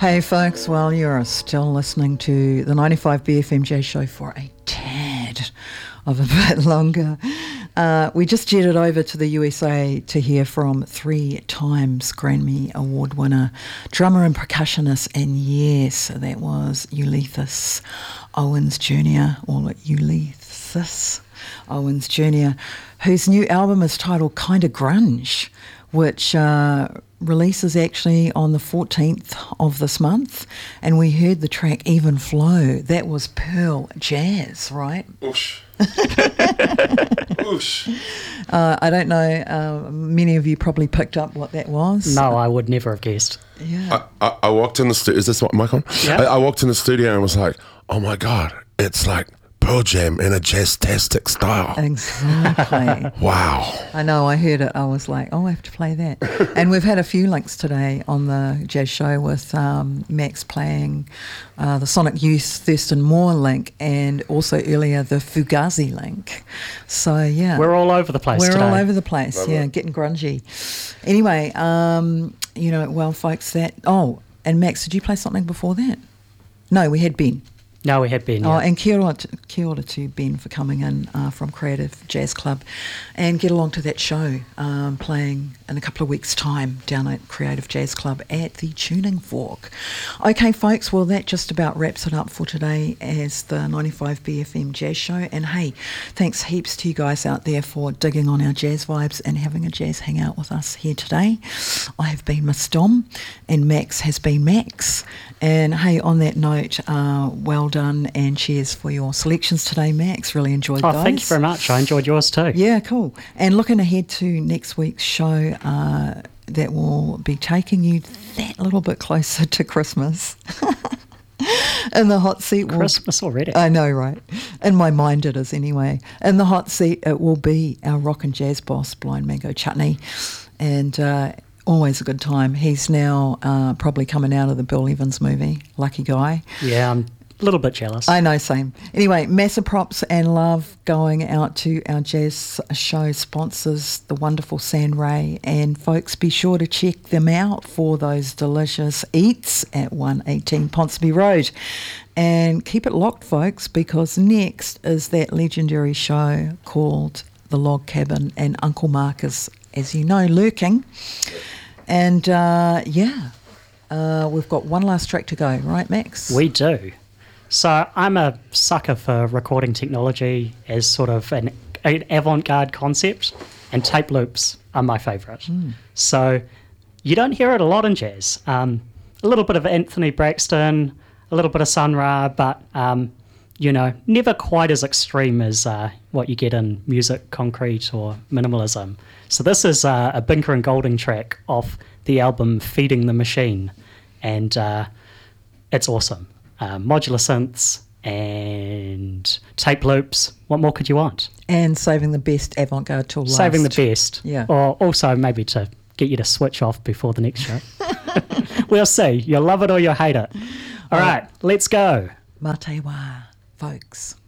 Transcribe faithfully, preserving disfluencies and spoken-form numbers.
Hey folks, well you're still listening to the ninety-five B F M Jazz Show for a tad of a bit longer. Uh, we just jetted over to the U S A to hear from three times Grammy Award winner, drummer and percussionist, and yes, that was Ulysses Owens Junior, or Ulysses Owens Junior, whose new album is titled Kinda Grunge, which uh, releases actually on the fourteenth of this month, and we heard the track Even Flow. That was Pearl Jazz, right? Oosh. Oosh. Uh, I don't know, uh, many of you probably picked up what that was. No, I would never have guessed. Yeah. I, I, I walked in the studio. Is this what mic on? Yeah. I, I walked in the studio and was like, oh my God, it's like Pearl Jam in a jazz-tastic style. Exactly. Wow. I know, I heard it. I was like, oh, I have to play that. And we've had a few links today on the Jazz Show with um, Max playing uh, the Sonic Youth Thurston Moore link, and also earlier the Fugazi link. So, yeah. We're all over the place We're today. all over the place, Love yeah, it. getting grungy. Anyway, um, you know, well, folks, that... Oh, and Max, did you play something before that? No, we had Ben. No, we had been. Oh, Yeah. and kia ora, to, kia ora to Ben for coming in uh, from Creative Jazz Club, and get along to that show um, playing in a couple of weeks' time down at Creative Jazz Club at the Tuning Fork. Okay, folks, well, that just about wraps it up for today as the ninety-five B F M Jazz Show. And hey, thanks heaps to you guys out there for digging on our jazz vibes and having a jazz hangout with us here today. I have been Miss Dom, and Max has been Max. And hey, on that note, uh, well done and cheers for your selections today, Max. Really enjoyed Oh, those. thank you very much. I enjoyed yours too. Yeah, cool. And looking ahead to next week's show, uh, that will be taking you that little bit closer to Christmas. In the hot seat, will, Christmas already. I know, right? In my mind it is anyway. In the hot seat, it will be our rock and jazz boss, Blind Mango Chutney. And uh, always a good time. He's now uh, probably coming out of the Bill Evans movie, Lucky Guy. Yeah, I'm a little bit jealous. I know, same. Anyway, massive props and love going out to our jazz show sponsors, the wonderful San Ray. And folks, be sure to check them out for those delicious eats at one eighteen Ponsonby Road. And keep it locked, folks, because next is that legendary show called The Log Cabin, and Uncle Mark is, as you know, lurking. And uh, yeah, uh, we've got one last track to go, right, Max? We do. So I'm a sucker for recording technology as sort of an, an avant-garde concept, and tape loops are my favourite. Mm. So you don't hear it a lot in jazz. Um, a little bit of Anthony Braxton, a little bit of Sun Ra, but, um, you know, never quite as extreme as uh, what you get in Music Concrete or Minimalism. So this is uh, a Binker and Golding track off the album Feeding the Machine, and uh, it's awesome. Uh, modular synths and tape loops. What more could you want? And saving the best avant-garde till last. Saving the best. Yeah. Or also maybe to get you to switch off before the next show. We'll see. You'll love it or you'll hate it. All right, let's go. Matewa, folks.